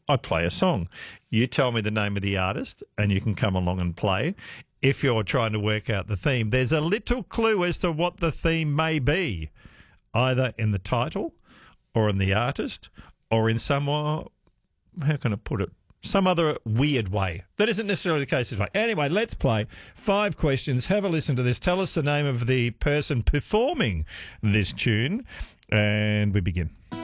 I play a song. You tell me the name of the artist and you can come along and play. If you're trying to work out the theme, there's a little clue as to what the theme may be, either in the title or in the artist or in some, how can I put it, some other weird way. That isn't necessarily the case this way. Anyway, let's play 5 questions. Have a listen to this. Tell us the name of the person performing this tune, and we begin.